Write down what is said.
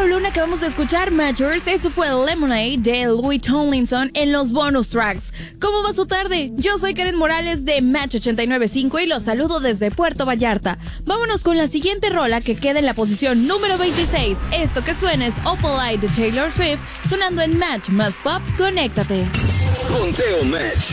rolona que vamos a escuchar, Matchers, eso fue Lemonade de Louis Tomlinson en los bonus tracks. ¿Cómo va su tarde? Yo soy Karen Morales de Match 89.5 y los saludo desde Puerto Vallarta. Vámonos con la siguiente rola que queda en la posición número 26. Esto que suena es Opalite de Taylor Swift, sonando en Match más Pop. Conéctate. Conteo Match.